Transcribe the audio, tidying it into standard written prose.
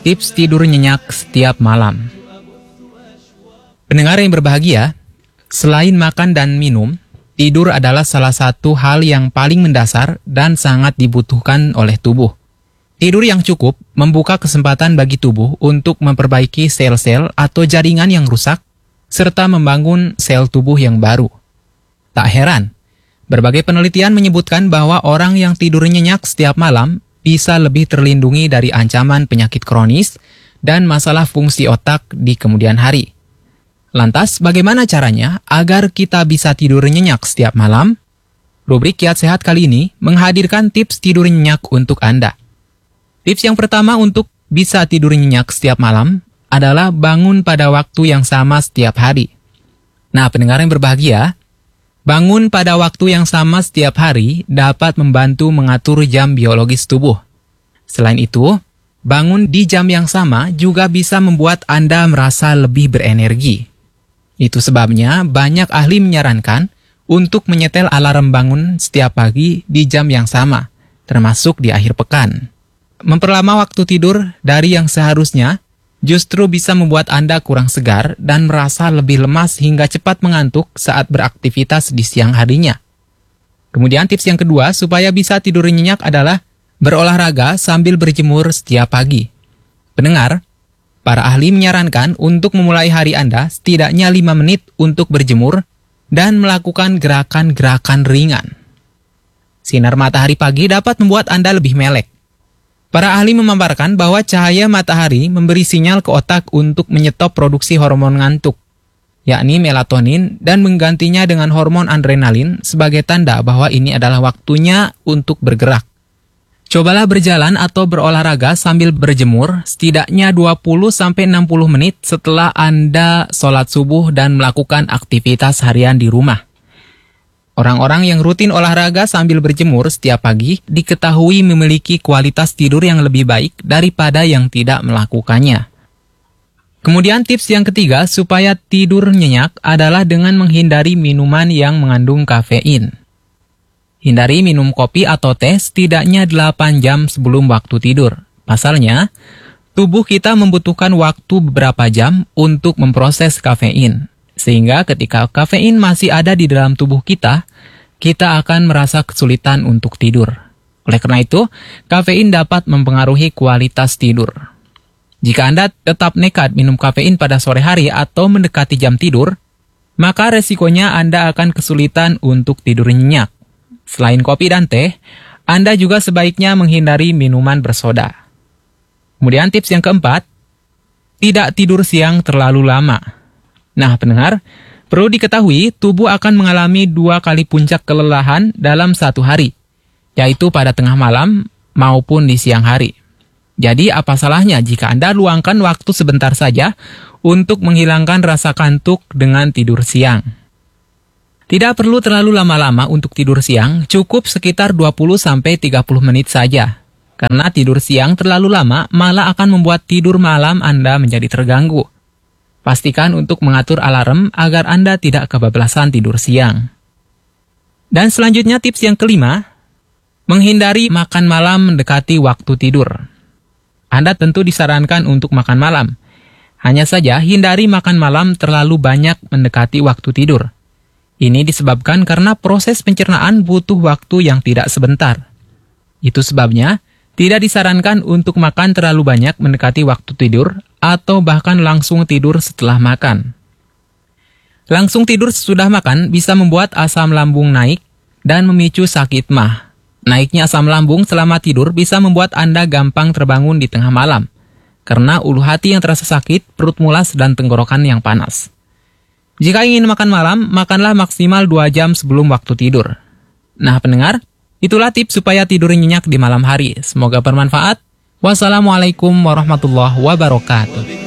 Tips tidur nyenyak setiap malam. Pendengar yang berbahagia, selain makan dan minum, tidur adalah salah satu hal yang paling mendasar dan sangat dibutuhkan oleh tubuh. Tidur yang cukup membuka kesempatan bagi tubuh untuk memperbaiki sel-sel atau jaringan yang rusak, serta membangun sel tubuh yang baru. Tak heran, berbagai penelitian menyebutkan bahwa orang yang tidur nyenyak setiap malam bisa lebih terlindungi dari ancaman penyakit kronis dan masalah fungsi otak di kemudian hari. Lantas, bagaimana caranya agar kita bisa tidur nyenyak setiap malam? Rubrik Kiat Sehat kali ini menghadirkan tips tidur nyenyak untuk Anda. Tips yang pertama untuk bisa tidur nyenyak setiap malam adalah bangun pada waktu yang sama setiap hari. Nah, pendengar yang berbahagia, bangun pada waktu yang sama setiap hari dapat membantu mengatur jam biologis tubuh. Selain itu, bangun di jam yang sama juga bisa membuat Anda merasa lebih berenergi. Itu sebabnya banyak ahli menyarankan untuk menyetel alarm bangun setiap pagi di jam yang sama, termasuk di akhir pekan. Memperlama waktu tidur dari yang seharusnya justru bisa membuat Anda kurang segar dan merasa lebih lemas hingga cepat mengantuk saat beraktivitas di siang harinya. Kemudian tips yang kedua supaya bisa tidur nyenyak adalah berolahraga sambil berjemur setiap pagi. Pendengar, para ahli menyarankan untuk memulai hari Anda setidaknya 5 menit untuk berjemur dan melakukan gerakan-gerakan ringan. Sinar matahari pagi dapat membuat Anda lebih melek. Para ahli memaparkan bahwa cahaya matahari memberi sinyal ke otak untuk menyetop produksi hormon ngantuk, yakni melatonin, dan menggantinya dengan hormon adrenalin sebagai tanda bahwa ini adalah waktunya untuk bergerak. Cobalah berjalan atau berolahraga sambil berjemur setidaknya 20-60 menit setelah Anda sholat subuh dan melakukan aktivitas harian di rumah. Orang-orang yang rutin olahraga sambil berjemur setiap pagi diketahui memiliki kualitas tidur yang lebih baik daripada yang tidak melakukannya. Kemudian tips yang ketiga supaya tidur nyenyak adalah dengan menghindari minuman yang mengandung kafein. Hindari minum kopi atau teh setidaknya 8 jam sebelum waktu tidur. Pasalnya, tubuh kita membutuhkan waktu beberapa jam untuk memproses kafein. Sehingga ketika kafein masih ada di dalam tubuh kita, kita akan merasa kesulitan untuk tidur. Oleh karena itu, kafein dapat mempengaruhi kualitas tidur. Jika Anda tetap nekat minum kafein pada sore hari atau mendekati jam tidur, maka resikonya Anda akan kesulitan untuk tidur nyenyak. Selain kopi dan teh, Anda juga sebaiknya menghindari minuman bersoda. Kemudian tips yang keempat, tidak tidur siang terlalu lama. Nah, pendengar, perlu diketahui tubuh akan mengalami 2 kali puncak kelelahan dalam satu hari, yaitu pada tengah malam maupun di siang hari. Jadi, apa salahnya jika Anda luangkan waktu sebentar saja untuk menghilangkan rasa kantuk dengan tidur siang? Tidak perlu terlalu lama-lama untuk tidur siang, cukup sekitar 20-30 menit saja. Karena tidur siang terlalu lama malah akan membuat tidur malam Anda menjadi terganggu. Pastikan untuk mengatur alarm agar Anda tidak kebablasan tidur siang. Dan selanjutnya tips yang kelima, menghindari makan malam mendekati waktu tidur. Anda tentu disarankan untuk makan malam. Hanya saja hindari makan malam terlalu banyak mendekati waktu tidur. Ini disebabkan karena proses pencernaan butuh waktu yang tidak sebentar. Itu sebabnya tidak disarankan untuk makan terlalu banyak mendekati waktu tidur atau bahkan langsung tidur setelah makan. Langsung tidur sesudah makan bisa membuat asam lambung naik dan memicu sakit mah. Naiknya asam lambung selama tidur bisa membuat Anda gampang terbangun di tengah malam karena ulu hati yang terasa sakit, perut mulas, dan tenggorokan yang panas. Jika ingin makan malam, makanlah maksimal 2 jam sebelum waktu tidur. Nah, pendengar, itulah tips supaya tidur nyenyak di malam hari. Semoga bermanfaat. Wassalamualaikum warahmatullahi wabarakatuh.